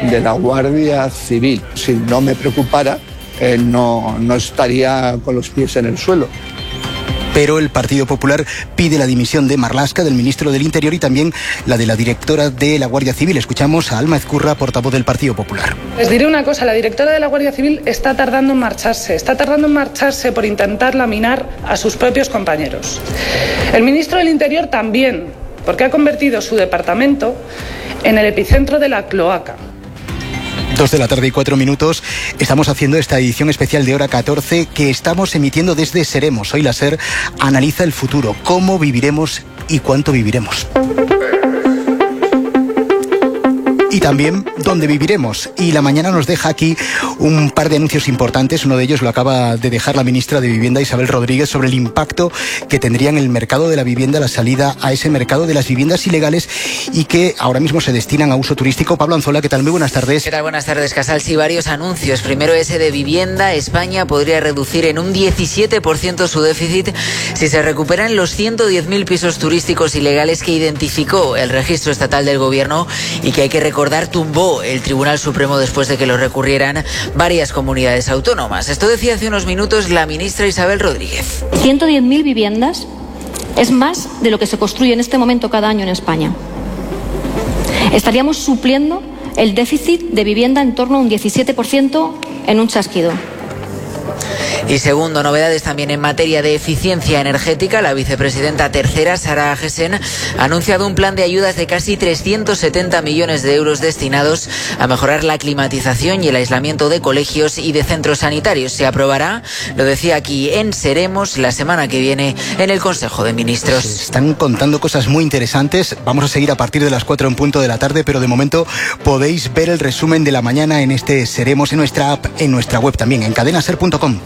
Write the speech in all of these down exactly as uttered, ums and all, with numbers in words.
de la Guardia Civil. Si no me preocupara, eh, no, no estaría con los pies en el suelo. Pero el Partido Popular pide la dimisión de Marlaska, del ministro del Interior, y también la de la directora de la Guardia Civil. Escuchamos a Alma Ezcurra, portavoz del Partido Popular. Les diré una cosa, la directora de la Guardia Civil está tardando en marcharse, está tardando en marcharse por intentar laminar a sus propios compañeros. El ministro del Interior también, porque ha convertido su departamento en el epicentro de la cloaca. Dos de la tarde y cuatro minutos. Estamos haciendo esta edición especial de Hora catorce que estamos emitiendo desde Seremos. Hoy la SER analiza el futuro, cómo viviremos y cuánto viviremos. Y también dónde viviremos. Y la mañana nos deja aquí un par de anuncios importantes. Uno de ellos lo acaba de dejar la ministra de Vivienda, Isabel Rodríguez, sobre el impacto que tendría en el mercado de la vivienda la salida a ese mercado de las viviendas ilegales y que ahora mismo se destinan a uso turístico. Pablo Anzola, ¿qué tal? Muy buenas tardes. ¿Qué tal? Buenas tardes, Casal. Sí, varios anuncios. Primero ese de vivienda. España podría reducir en un diecisiete por ciento su déficit si se recuperan los ciento diez mil pisos turísticos ilegales que identificó el registro estatal del gobierno y que hay que recordar tumbó el Tribunal Supremo después de que lo recurrieran varias comunidades autónomas. Esto decía hace unos minutos la ministra Isabel Rodríguez. ciento diez mil viviendas es más de lo que se construye en este momento cada año en España. Estaríamos supliendo el déficit de vivienda en torno a un diecisiete por ciento en un chasquido. Y segundo, novedades también en materia de eficiencia energética. La vicepresidenta tercera, Sara Agesen, ha anunciado un plan de ayudas de casi trescientos setenta millones de euros destinados a mejorar la climatización y el aislamiento de colegios y de centros sanitarios. Se aprobará, lo decía aquí en Seremos, la semana que viene en el Consejo de Ministros. Se están contando cosas muy interesantes. Vamos a seguir a partir de las cuatro en punto de la tarde, pero de momento podéis ver el resumen de la mañana en este Seremos, en nuestra app, en nuestra web también, en cadena ser punto com.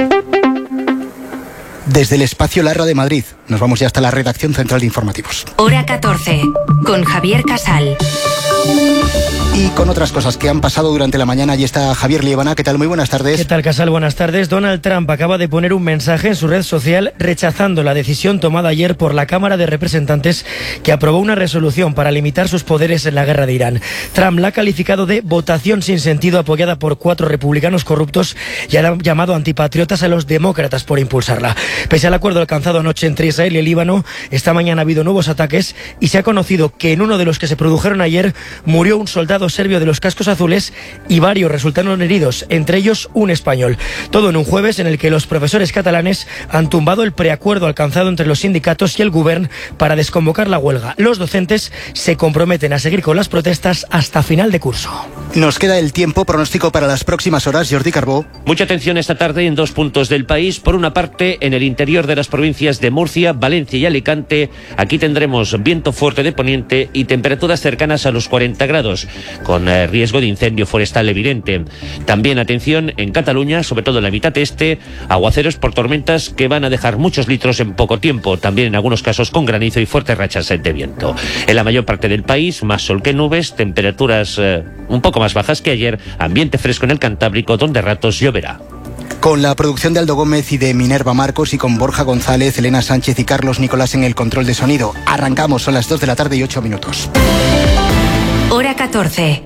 Desde el espacio Larra de Madrid, nos vamos ya hasta la redacción central de informativos. Hora catorce, con Javier Casal. Y con otras cosas que han pasado durante la mañana, allí está Javier Liebana. ¿Qué tal? Muy buenas tardes. ¿Qué tal, Casal? Buenas tardes. Donald Trump acaba de poner un mensaje en su red social rechazando la decisión tomada ayer por la Cámara de Representantes, que aprobó una resolución para limitar sus poderes en la guerra de Irán. Trump la ha calificado de votación sin sentido apoyada por cuatro republicanos corruptos y ha llamado antipatriotas a los demócratas por impulsarla. Pese al acuerdo alcanzado anoche entre Israel y el Líbano, esta mañana ha habido nuevos ataques y se ha conocido que en uno de los que se produjeron ayer murió un soldado serbio de los cascos azules y varios resultaron heridos, entre ellos un español. Todo en un jueves en el que los profesores catalanes han tumbado el preacuerdo alcanzado entre los sindicatos y el Govern para desconvocar la huelga. Los docentes se comprometen a seguir con las protestas hasta final de curso. Nos queda el tiempo. Pronóstico para las próximas horas, Jordi Carbó. Mucha atención esta tarde en dos puntos del país. Por una parte, en el interior de las provincias de Murcia, Valencia y Alicante. Aquí tendremos viento fuerte de poniente y temperaturas cercanas a los cuarenta grados, con eh, riesgo de incendio forestal evidente. También atención en Cataluña, sobre todo en la mitad este, aguaceros por tormentas que van a dejar muchos litros en poco tiempo, también en algunos casos con granizo y fuertes rachas de viento. En la mayor parte del país, más sol que nubes, temperaturas eh, un poco más bajas que ayer, ambiente fresco en el Cantábrico, donde a ratos lloverá. Con la producción de Aldo Gómez y de Minerva Marcos y con Borja González, Elena Sánchez y Carlos Nicolás en el control de sonido. Arrancamos, son las dos de la tarde y ocho minutos. Hora catorce.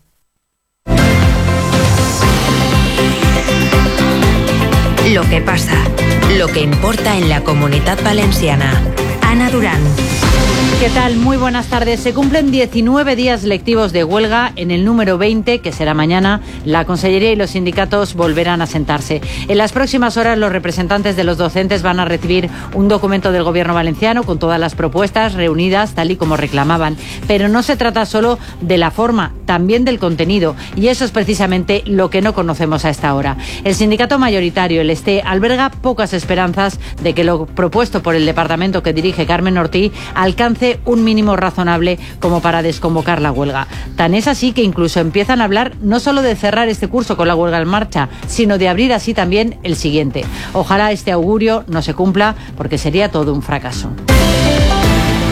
Lo que pasa, lo que importa en la Comunitat Valenciana. Ana Durán. ¿Qué tal? Muy buenas tardes. Se cumplen diecinueve días lectivos de huelga. En el número veinte, que será mañana, la Consellería y los sindicatos volverán a sentarse. En las próximas horas, los representantes de los docentes van a recibir un documento del Gobierno valenciano con todas las propuestas reunidas tal y como reclamaban. Pero no se trata solo de la forma, también del contenido. Y eso es precisamente lo que no conocemos a esta hora. El sindicato mayoritario, el ESTE, alberga pocas esperanzas de que lo propuesto por el departamento que dirige Carmen Ortiz alcance un mínimo razonable como para desconvocar la huelga. Tan es así que incluso empiezan a hablar no solo de cerrar este curso con la huelga en marcha, sino de abrir así también el siguiente. Ojalá este augurio no se cumpla, porque sería todo un fracaso.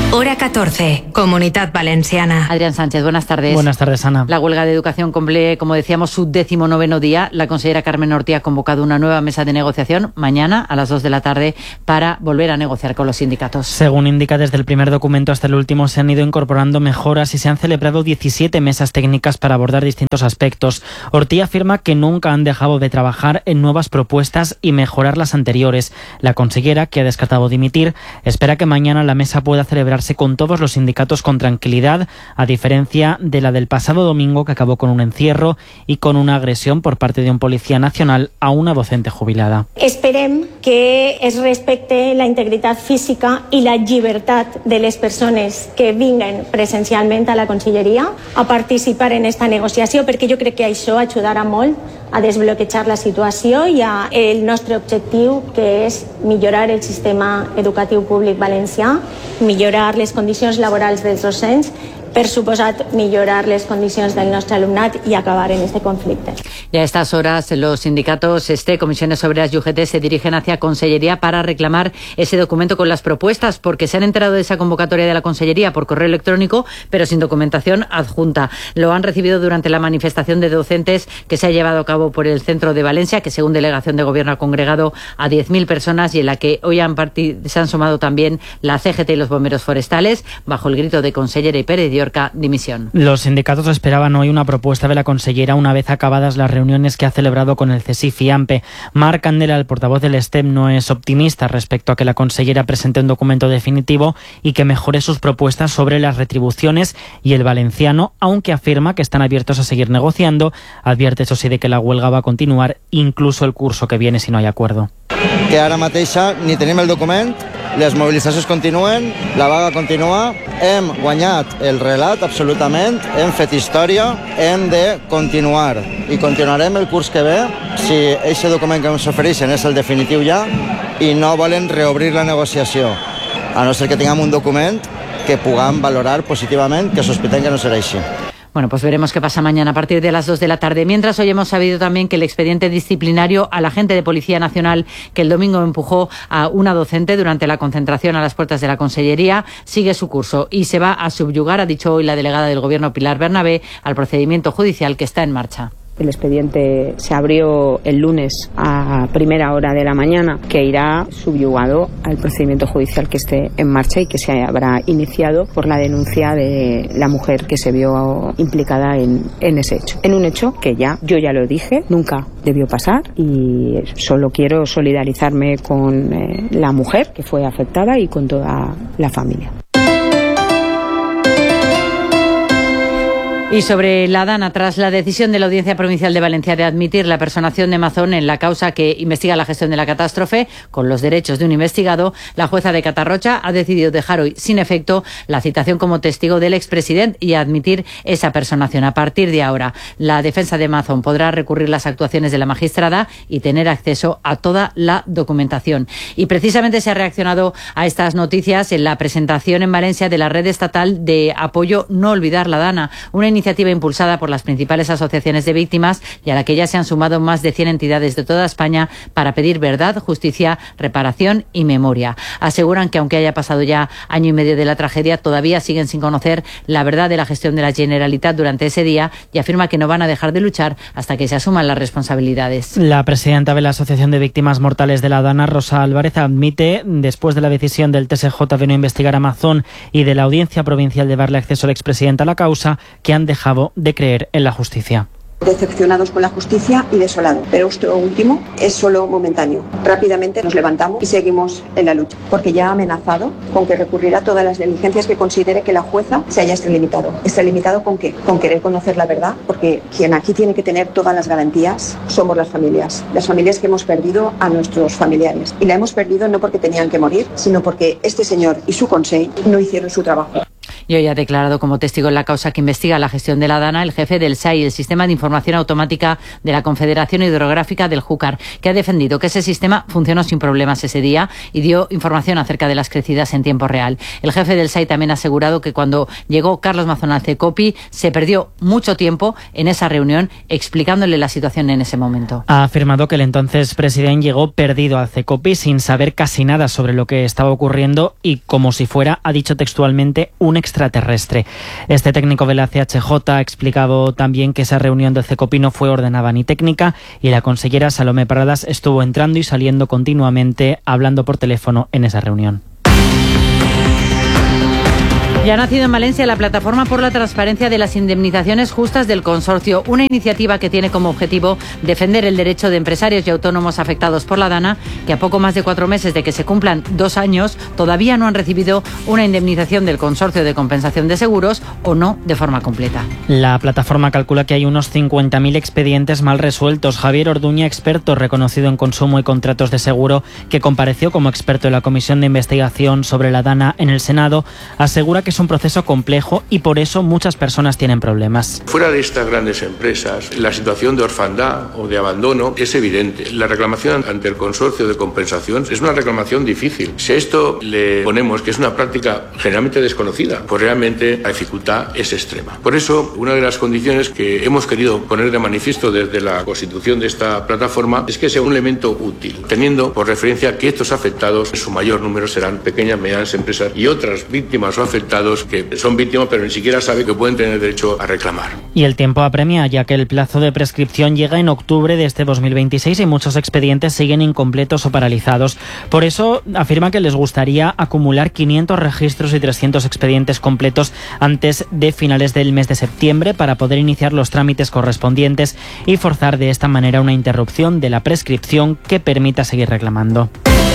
Hora catorce, Comunidad Valenciana. Adrián Sánchez, buenas tardes. Buenas tardes, Ana. La huelga de educación cumple, como decíamos, su décimo noveno día. La consejera Carmen Ortí ha convocado una nueva mesa de negociación mañana a las dos de la tarde para volver a negociar con los sindicatos. Según indica desde el primer documento hasta el último, se han ido incorporando mejoras y se han celebrado diecisiete mesas técnicas para abordar distintos aspectos. Ortí afirma que nunca han dejado de trabajar en nuevas propuestas y mejorar las anteriores. La consejera, que ha descartado dimitir, espera que mañana la mesa pueda celebrar con todos los sindicatos con tranquilidad, a diferencia de la del pasado domingo, que acabó con un encierro y con una agresión por parte de un policía nacional a una docente jubilada. Esperem que es respecte la integritat física i la llibertat de les persones que vinguen presencialment a la Conselleria a participar en esta negociació, perquè jo crec que això ajudarà molt a desbloquejar la situació i a el nostre objectiu, que és millorar el sistema educatiu públic valencià, millorar les condicions laborals dels docents, per suposat millorar les condicions del nostre alumnat y acabar en este conflicto. Y a estas horas los sindicatos, este, Comisiones Obreras y U G T se dirigen hacia Consellería para reclamar ese documento con las propuestas, porque se han enterado de esa convocatoria de la Consellería por correo electrónico, pero sin documentación adjunta. Lo han recibido durante la manifestación de docentes que se ha llevado a cabo por el centro de Valencia, que según delegación de gobierno ha congregado a diez mil personas y en la que hoy han se han sumado también la C G T y los bomberos forestales, bajo el grito de Consellera y Pérez de Orca, dimisión. Los sindicatos esperaban hoy una propuesta de la consellera una vez acabadas las reuniones que ha celebrado con el CESIF y AMPE. Marc Candela, el portavoz del S T E M, no es optimista respecto a que la consellera presente un documento definitivo y que mejore sus propuestas sobre las retribuciones y el valenciano, aunque afirma que están abiertos a seguir negociando. Advierte, eso sí, de que la huelga va a continuar incluso el curso que viene si no hay acuerdo. Que ara mateixa ni tenim el document, les mobilitzacions continuen, la vaga continua, hem guanyat el relat absolutament, hem fet història, hem de continuar i continuarem el curs que ve si aquest document que ens ofereixen és el definitiu ja i no volen reobrir la negociació, a no ser que tinguem un document que puguem valorar positivament, que sospitem que no serà així. Bueno, pues veremos qué pasa mañana a partir de las dos de la tarde. Mientras, hoy hemos sabido también que el expediente disciplinario al agente de Policía Nacional que el domingo empujó a una docente durante la concentración a las puertas de la Consellería sigue su curso y se va a subyugar, ha dicho hoy la delegada del Gobierno Pilar Bernabé, al procedimiento judicial que está en marcha. El expediente se abrió el lunes a primera hora de la mañana, que irá subyugado al procedimiento judicial que esté en marcha y que se habrá iniciado por la denuncia de la mujer que se vio implicada en, en ese hecho. En un hecho que ya, yo ya lo dije, nunca debió pasar y solo quiero solidarizarme con eh, la mujer que fue afectada y con toda la familia. Y sobre la Dana, tras la decisión de la Audiencia Provincial de Valencia de admitir la personación de Mazón en la causa que investiga la gestión de la catástrofe con los derechos de un investigado, la jueza de Catarrocha ha decidido dejar hoy sin efecto la citación como testigo del expresidente y admitir esa personación. A partir de ahora, la defensa de Mazón podrá recurrir las actuaciones de la magistrada y tener acceso a toda la documentación. Y precisamente se ha reaccionado a estas noticias en la presentación en Valencia de la Red Estatal de Apoyo No Olvidar la Dana, una iniciativa impulsada por las principales asociaciones de víctimas y a la que ya se han sumado más de cien entidades de toda España para pedir verdad, justicia, reparación y memoria. Aseguran que aunque haya pasado ya año y medio de la tragedia, todavía siguen sin conocer la verdad de la gestión de la Generalitat durante ese día y afirma que no van a dejar de luchar hasta que se asuman las responsabilidades. La presidenta de la Asociación de Víctimas Mortales de la Dana, Rosa Álvarez, admite, después de la decisión del T S J de no investigar a Mazón y de la Audiencia Provincial de darle acceso al expresidente a la causa, que han dejado de creer en la justicia. Decepcionados con la justicia y desolados, pero esto último es solo momentáneo. Rápidamente nos levantamos y seguimos en la lucha, porque ya ha amenazado con que recurrirá a todas las diligencias que considere que la jueza se haya extralimitado. ¿Extralimitado con qué? Con querer conocer la verdad, porque quien aquí tiene que tener todas las garantías somos las familias, las familias que hemos perdido a nuestros familiares. Y la hemos perdido no porque tenían que morir, sino porque este señor y su consejo no hicieron su trabajo. Y hoy ha declarado como testigo en la causa que investiga la gestión de la DANA el jefe del S A I, el Sistema de Información Automática de la Confederación Hidrográfica del Júcar, que ha defendido que ese sistema funcionó sin problemas ese día y dio información acerca de las crecidas en tiempo real. El jefe del S A I también ha asegurado que cuando llegó Carlos Mazón al CECOPI se perdió mucho tiempo en esa reunión explicándole la situación en ese momento. Ha afirmado que el entonces presidente llegó perdido al CECOPI sin saber casi nada sobre lo que estaba ocurriendo y como si fuera, ha dicho textualmente, un extraterrestre. Este técnico de la C H J ha explicado también que esa reunión del CECOPI no fue ordenada ni técnica y la consellera Salomé Paradas estuvo entrando y saliendo continuamente hablando por teléfono en esa reunión. Ya ha nacido en Valencia la Plataforma por la Transparencia de las Indemnizaciones Justas del Consorcio, una iniciativa que tiene como objetivo defender el derecho de empresarios y autónomos afectados por la DANA, que a poco más de cuatro meses de que se cumplan dos años todavía no han recibido una indemnización del Consorcio de Compensación de Seguros o no de forma completa. La plataforma calcula que hay unos cincuenta mil expedientes mal resueltos. Javier Orduña, experto reconocido en consumo y contratos de seguro, que compareció como experto en la Comisión de Investigación sobre la DANA en el Senado, asegura que es un proceso complejo y por eso muchas personas tienen problemas. Fuera de estas grandes empresas, la situación de orfandad o de abandono es evidente. La reclamación ante el consorcio de compensación es una reclamación difícil. Si a esto le ponemos que es una práctica generalmente desconocida, pues realmente la dificultad es extrema. Por eso, una de las condiciones que hemos querido poner de manifiesto desde la constitución de esta plataforma es que sea un elemento útil, teniendo por referencia que estos afectados, en su mayor número, serán pequeñas, medianas empresas y otras víctimas o afectados que son víctimas pero ni siquiera saben que pueden tener derecho a reclamar. Y el tiempo apremia, ya que el plazo de prescripción llega en octubre de este dos mil veintiséis y muchos expedientes siguen incompletos o paralizados. Por eso afirma que les gustaría acumular quinientos registros y trescientos expedientes completos antes de finales del mes de septiembre para poder iniciar los trámites correspondientes y forzar de esta manera una interrupción de la prescripción que permita seguir reclamando.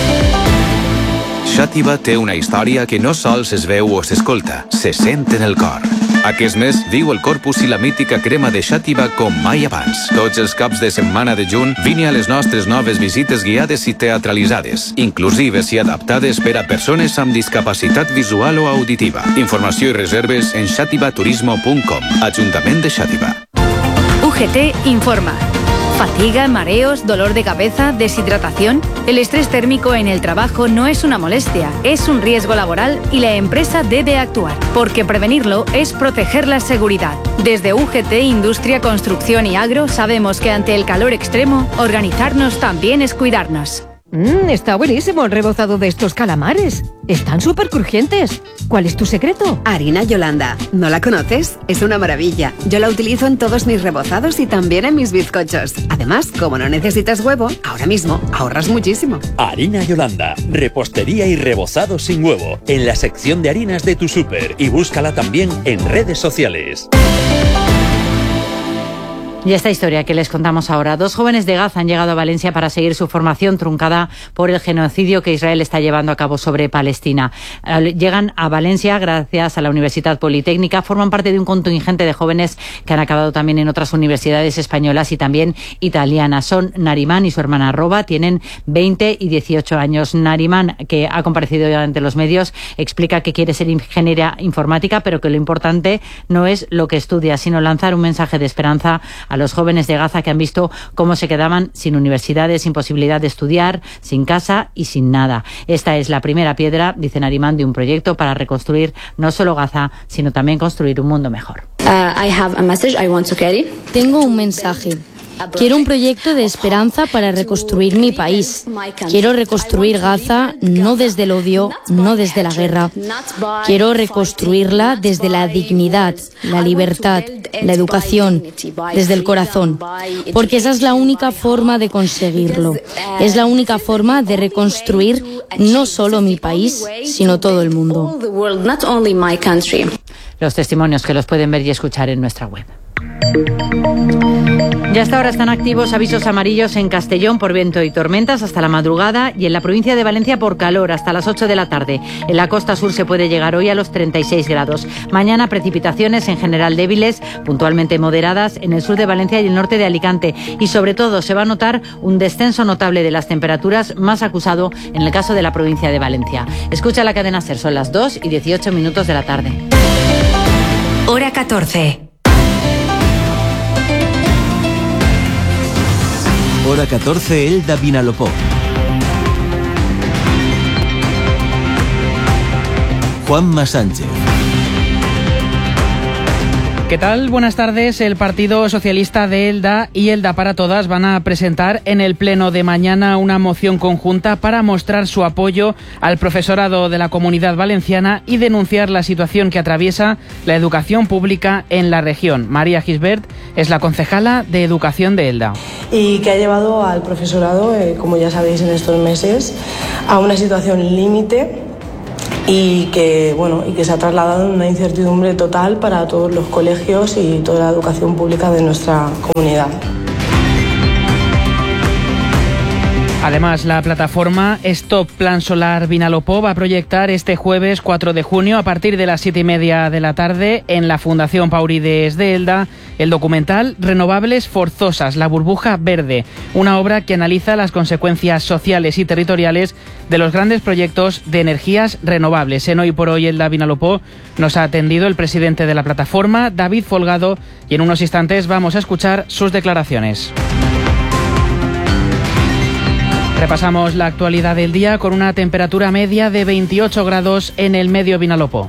Xàtiva té una història que no sols es veu o s'escolta, se sent en el cor. Aquest mes viu el Corpus i la mítica crema de Xàtiva com mai abans. Tots els caps de setmana de juny vine a les nostres noves visites guiades i teatralitzades, inclusives i adaptades per a persones amb discapacitat visual o auditiva. Informació i reserves en xàtivaturismo punt com. Ajuntament de Xàtiva. U G T informa. ¿Fatiga, mareos, dolor de cabeza, deshidratación? El estrés térmico en el trabajo no es una molestia, es un riesgo laboral y la empresa debe actuar, porque prevenirlo es proteger la seguridad. Desde U G T, Industria, Construcción y Agro sabemos que ante el calor extremo, organizarnos también es cuidarnos. Mmm, está buenísimo el rebozado de estos calamares. Están súper crujientes. ¿Cuál es tu secreto? Harina Yolanda. ¿No la conoces? Es una maravilla. Yo la utilizo en todos mis rebozados y también en mis bizcochos. Además, como no necesitas huevo, ahora mismo ahorras muchísimo. Harina Yolanda. Repostería y rebozado sin huevo. En la sección de harinas de tu súper. Y búscala también en redes sociales. Y esta historia que les contamos ahora. Dos jóvenes de Gaza han llegado a Valencia para seguir su formación truncada por el genocidio que Israel está llevando a cabo sobre Palestina. Llegan a Valencia gracias a la Universidad Politécnica. Forman parte de un contingente de jóvenes que han acabado también en otras universidades españolas y también italianas. Son Narimán y su hermana Roba. Tienen veinte y dieciocho años. Narimán, que ha comparecido ya ante los medios, explica que quiere ser ingeniera informática, pero que lo importante no es lo que estudia, sino lanzar un mensaje de esperanza a los jóvenes de Gaza que han visto cómo se quedaban sin universidades, sin posibilidad de estudiar, sin casa y sin nada. Esta es la primera piedra, dice Narimán, de un proyecto para reconstruir no solo Gaza, sino también construir un mundo mejor. Uh, I have a message I want to carry. Tengo un mensaje. Quiero un proyecto de esperanza para reconstruir mi país. Quiero reconstruir Gaza no desde el odio, no desde la guerra. Quiero reconstruirla desde la dignidad, la libertad, la educación, desde el corazón. Porque esa es la única forma de conseguirlo. Es la única forma de reconstruir no solo mi país, sino todo el mundo. Los testimonios que los pueden ver y escuchar en nuestra web. Ya hasta ahora están activos avisos amarillos en Castellón por viento y tormentas hasta la madrugada y en la provincia de Valencia por calor hasta las ocho de la tarde. En la costa sur se puede llegar hoy a los treinta y seis grados. Mañana precipitaciones en general débiles, puntualmente moderadas en el sur de Valencia y el norte de Alicante. Y sobre todo se va a notar un descenso notable de las temperaturas, más acusado en el caso de la provincia de Valencia. Escucha la cadena SER, son las dos y dieciocho minutos de la tarde. Hora catorce. Hora catorce, Elda Vinalopó. Juanma Sánchez. ¿Qué tal? Buenas tardes. El Partido Socialista de Elda y Elda para Todas van a presentar en el pleno de mañana una moción conjunta para mostrar su apoyo al profesorado de la Comunidad Valenciana y denunciar la situación que atraviesa la educación pública en la región. María Gisbert es la concejala de Educación de Elda. Y que ha llevado al profesorado, eh, como ya sabéis en estos meses, a una situación límite y que, bueno, y que se ha trasladado en una incertidumbre total para todos los colegios y toda la educación pública de nuestra comunidad. Además, la plataforma Stop Plan Solar Vinalopó va a proyectar este jueves cuatro de junio a partir de las siete y media de la tarde en la Fundación Paurides de Elda el documental Renovables Forzosas, la burbuja verde, una obra que analiza las consecuencias sociales y territoriales de los grandes proyectos de energías renovables. En Hoy por Hoy Elda Vinalopó nos ha atendido el presidente de la plataforma, David Folgado, y en unos instantes vamos a escuchar sus declaraciones. Repasamos la actualidad del día con una temperatura media de veintiocho grados en el Medio Vinalopó.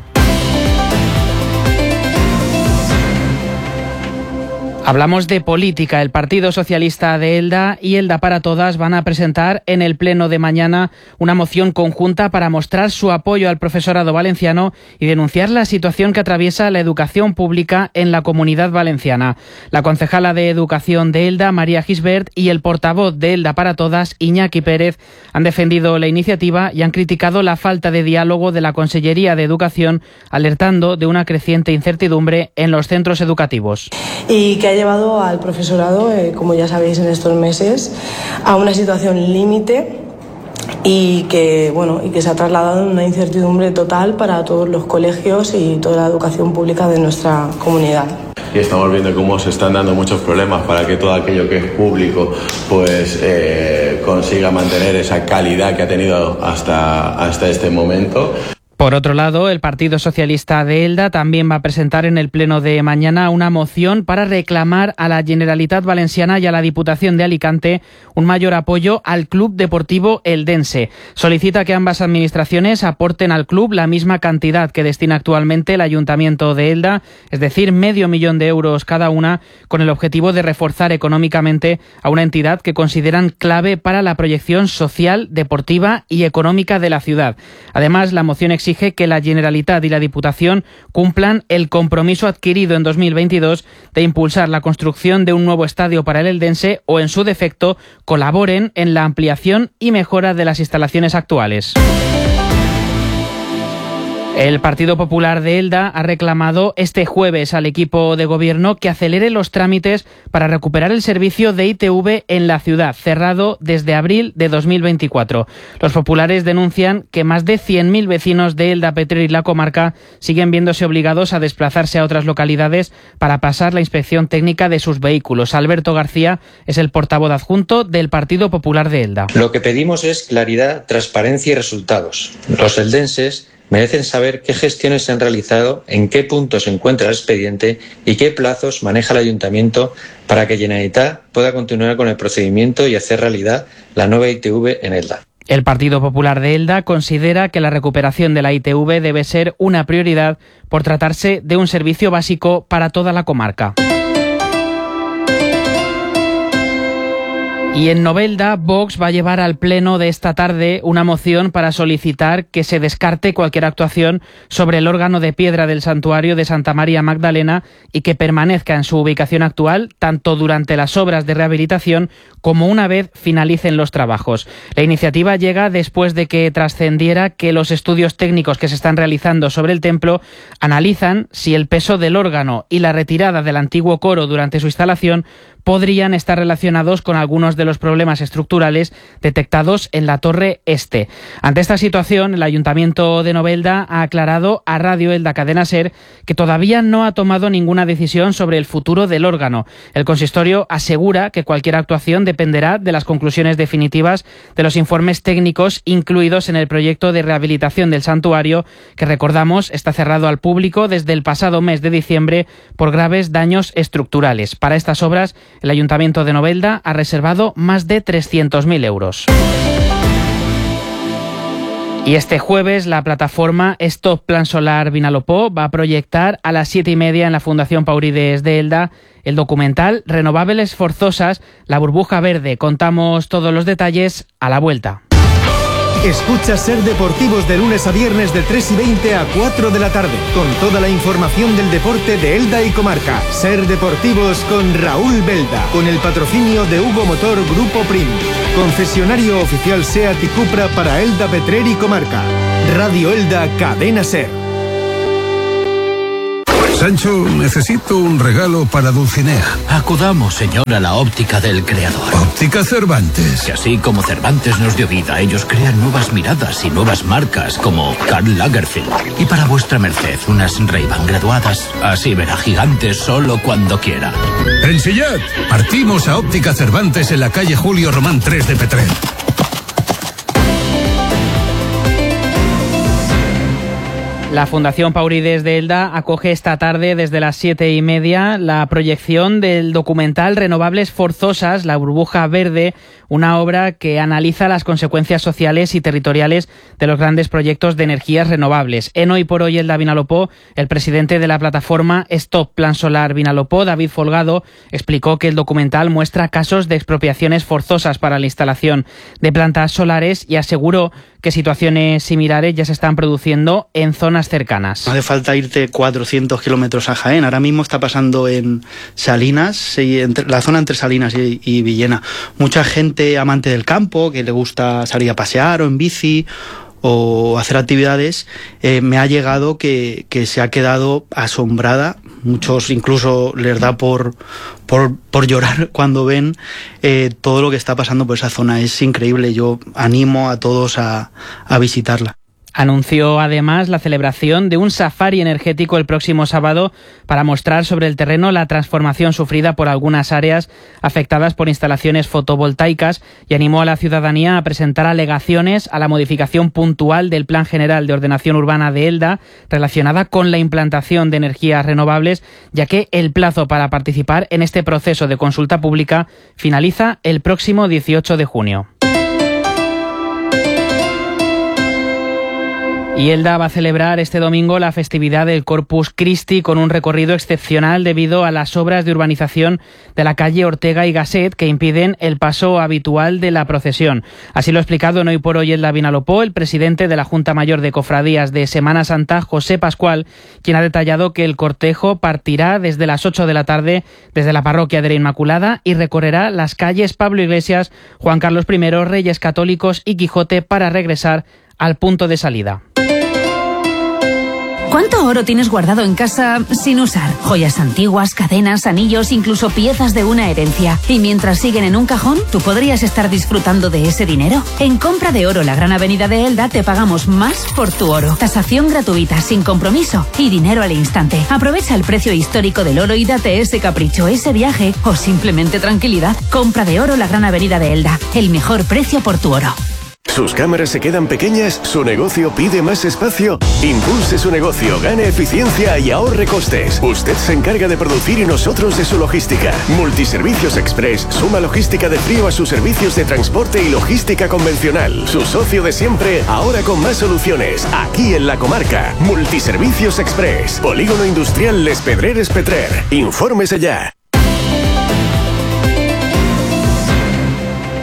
Hablamos de política. El Partido Socialista de Elda y Elda para Todas van a presentar en el pleno de mañana una moción conjunta para mostrar su apoyo al profesorado valenciano y denunciar la situación que atraviesa la educación pública en la Comunidad Valenciana. La concejala de Educación de Elda, María Gisbert, y el portavoz de Elda para Todas, Iñaki Pérez, han defendido la iniciativa y han criticado la falta de diálogo de la Consellería de Educación, alertando de una creciente incertidumbre en los centros educativos. Y que ha llevado al profesorado, eh, como ya sabéis en estos meses, a una situación límite y que, bueno, y que se ha trasladado en una incertidumbre total para todos los colegios y toda la educación pública de nuestra comunidad. Y estamos viendo cómo se están dando muchos problemas para que todo aquello que es público pues eh, consiga mantener esa calidad que ha tenido hasta, hasta este momento. Por otro lado, el Partido Socialista de Elda también va a presentar en el pleno de mañana una moción para reclamar a la Generalitat Valenciana y a la Diputación de Alicante un mayor apoyo al Club Deportivo Eldense. Solicita que ambas administraciones aporten al club la misma cantidad que destina actualmente el Ayuntamiento de Elda, es decir, medio millón de euros cada una, con el objetivo de reforzar económicamente a una entidad que consideran clave para la proyección social, deportiva y económica de la ciudad. Además, la moción exige exige que la Generalitat y la Diputación cumplan el compromiso adquirido en dos mil veintidós de impulsar la construcción de un nuevo estadio para el eldense o, en su defecto, colaboren en la ampliación y mejora de las instalaciones actuales. El Partido Popular de Elda ha reclamado este jueves al equipo de gobierno que acelere los trámites para recuperar el servicio de I T V en la ciudad, cerrado desde abril de dos mil veinticuatro. Los populares denuncian que más de cien mil vecinos de Elda, Petrer y la comarca siguen viéndose obligados a desplazarse a otras localidades para pasar la inspección técnica de sus vehículos. Alberto García es el portavoz adjunto del Partido Popular de Elda. Lo que pedimos es claridad, transparencia y resultados. Los eldenses merecen saber qué gestiones se han realizado, en qué punto se encuentra el expediente y qué plazos maneja el Ayuntamiento para que Generalitat pueda continuar con el procedimiento y hacer realidad la nueva I T V en Elda. El Partido Popular de Elda considera que la recuperación de la I T V debe ser una prioridad por tratarse de un servicio básico para toda la comarca. Y en Novelda, Vox va a llevar al pleno de esta tarde una moción para solicitar que se descarte cualquier actuación sobre el órgano de piedra del santuario de Santa María Magdalena y que permanezca en su ubicación actual tanto durante las obras de rehabilitación como una vez finalicen los trabajos. La iniciativa llega después de que trascendiera que los estudios técnicos que se están realizando sobre el templo analizan si el peso del órgano y la retirada del antiguo coro durante su instalación podrían estar relacionados con algunos de los problemas estructurales detectados en la torre este. Ante esta situación, el Ayuntamiento de Novelda ha aclarado a Radio Elda Cadena Ser que todavía no ha tomado ninguna decisión sobre el futuro del órgano. El consistorio asegura que cualquier actuación dependerá de las conclusiones definitivas de los informes técnicos incluidos en el proyecto de rehabilitación del santuario, que recordamos está cerrado al público desde el pasado mes de diciembre por graves daños estructurales. Para estas obras, el Ayuntamiento de Novelda ha reservado más de trescientos mil euros. Y este jueves la plataforma Stop Plan Solar Vinalopó va a proyectar a las siete y media en la Fundación Paurides de Elda el documental Renovables Forzosas, la burbuja verde. Contamos todos los detalles a la vuelta. Escucha Ser Deportivos de lunes a viernes de tres y veinte a cuatro de la tarde, con toda la información del deporte de Elda y comarca. Ser Deportivos con Raúl Belda, con el patrocinio de Hugo Motor Grupo Prim, concesionario oficial SEAT y Cupra para Elda, Petrer y comarca. Radio Elda Cadena Ser. Sancho, necesito un regalo para Dulcinea. Acudamos, señor, a la óptica del creador. Óptica Cervantes. Que así como Cervantes nos dio vida, ellos crean nuevas miradas y nuevas marcas, como Karl Lagerfeld. Y para vuestra merced, unas Ray-Ban graduadas. Así verá gigantes solo cuando quiera. En Sillat, partimos a Óptica Cervantes en la calle Julio Román tres de Petrer. La Fundación Paurides de Elda acoge esta tarde desde las siete y media la proyección del documental Renovables Forzosas, la burbuja verde, una obra que analiza las consecuencias sociales y territoriales de los grandes proyectos de energías renovables. En Hoy por Hoy Elda Vinalopó, el presidente de la plataforma Stop Plan Solar Vinalopó, David Folgado, explicó que el documental muestra casos de expropiaciones forzosas para la instalación de plantas solares y aseguró que situaciones similares ya se están produciendo en zonas cercanas. No hace falta irte cuatrocientos kilómetros a Jaén. Ahora mismo está pasando en Salinas, entre, la zona entre Salinas y, y Villena. Mucha gente amante del campo, que le gusta salir a pasear o en bici o hacer actividades, eh, me ha llegado que, que se ha quedado asombrada. Muchos incluso les da por, por, por llorar cuando ven eh, todo lo que está pasando por esa zona. Es increíble. Yo animo a todos a, a visitarla. Anunció además la celebración de un safari energético el próximo sábado para mostrar sobre el terreno la transformación sufrida por algunas áreas afectadas por instalaciones fotovoltaicas y animó a la ciudadanía a presentar alegaciones a la modificación puntual del Plan General de Ordenación Urbana de Elda relacionada con la implantación de energías renovables, ya que el plazo para participar en este proceso de consulta pública finaliza el próximo dieciocho de junio. Y Elda va a celebrar este domingo la festividad del Corpus Christi con un recorrido excepcional debido a las obras de urbanización de la calle Ortega y Gasset que impiden el paso habitual de la procesión. Así lo ha explicado en Hoy por Hoy Elda Vinalopó el presidente de la Junta Mayor de Cofradías de Semana Santa, José Pascual, quien ha detallado que el cortejo partirá desde las ocho de la tarde desde la parroquia de la Inmaculada y recorrerá las calles Pablo Iglesias, Juan Carlos primero, Reyes Católicos y Quijote para regresar al punto de salida. ¿Cuánto oro tienes guardado en casa sin usar? Joyas antiguas, cadenas, anillos, incluso piezas de una herencia. Y mientras siguen en un cajón, ¿tú podrías estar disfrutando de ese dinero? En Compra de Oro, la Gran Avenida de Elda, te pagamos más por tu oro. Tasación gratuita, sin compromiso y dinero al instante. Aprovecha el precio histórico del oro y date ese capricho, ese viaje o simplemente tranquilidad. Compra de Oro, la Gran Avenida de Elda. El mejor precio por tu oro. ¿Sus cámaras se quedan pequeñas? ¿Su negocio pide más espacio? Impulse su negocio, gane eficiencia y ahorre costes. Usted se encarga de producir y nosotros de su logística. Multiservicios Express suma logística de frío a sus servicios de transporte y logística convencional. Su socio de siempre, ahora con más soluciones. Aquí en la comarca. Multiservicios Express. Polígono Industrial Les Pedreres Petrer. Infórmese ya.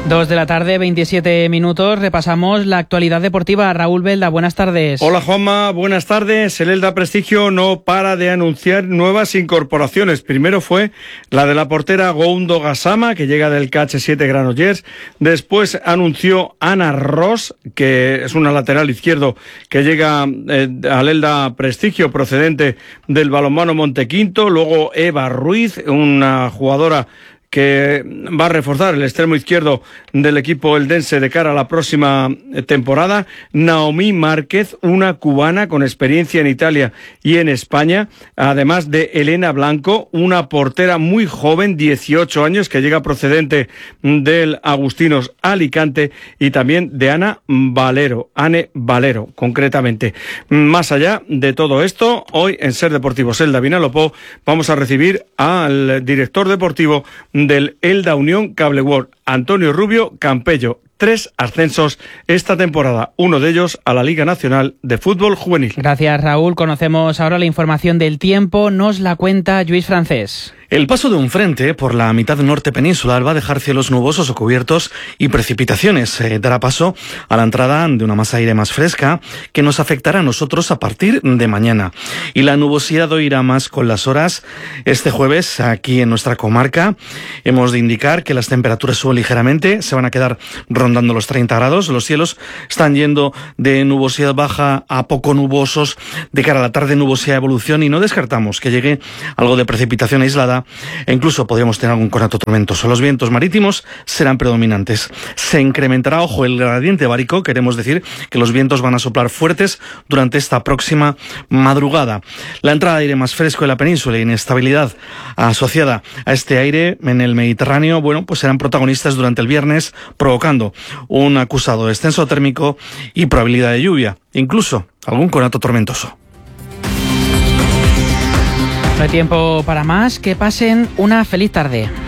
Dos de la tarde, veintisiete minutos. Repasamos la actualidad deportiva. Raúl Belda, buenas tardes. Hola Juanma, buenas tardes. El Elda Prestigio no para de anunciar nuevas incorporaciones. Primero fue la de la portera Goundo Gassama, que llega del K H siete Granollers. Después anunció Ana Ross, que es una lateral izquierdo que llega eh, al Elda Prestigio procedente del balonmano Montequinto. Luego Eva Ruiz, una jugadora que va a reforzar el extremo izquierdo del equipo eldense de cara a la próxima temporada. Naomi Márquez, una cubana con experiencia en Italia y en España, además de Elena Blanco, una portera muy joven, dieciocho años, que llega procedente del Agustinos Alicante, y también de Ana Valero, Ane Valero, concretamente. Más allá de todo esto, hoy en Ser Deportivos Elda Vinalopó vamos a recibir al director deportivo del Elda Unión Cable World, Antonio Rubio Campello. Tres ascensos esta temporada, uno de ellos a la Liga Nacional de Fútbol Juvenil. Gracias, Raúl. Conocemos ahora la información del tiempo. Nos la cuenta Lluís Francés. El paso de un frente por la mitad norte peninsular va a dejar cielos nubosos o cubiertos y precipitaciones. Eh, dará paso a la entrada de una masa de aire más fresca que nos afectará a nosotros a partir de mañana. Y la nubosidad hoy irá más con las horas. Este jueves, aquí en nuestra comarca, hemos de indicar que las temperaturas suben ligeramente, se van a quedar rondando los treinta grados. Los cielos están yendo de nubosidad baja a poco nubosos. De cara a la tarde, nubosidad de evolución, y no descartamos que llegue algo de precipitación aislada e incluso podríamos tener algún conato tormentoso. Los vientos marítimos serán predominantes. Se incrementará, ojo, el gradiente bárico. Queremos decir que los vientos van a soplar fuertes durante esta próxima madrugada. La entrada de aire más fresco en la península y inestabilidad asociada a este aire en el Mediterráneo, bueno, pues serán protagonistas durante el viernes, provocando un acusado descenso térmico y probabilidad de lluvia, incluso algún conato tormentoso. No hay tiempo para más. Que pasen una feliz tarde.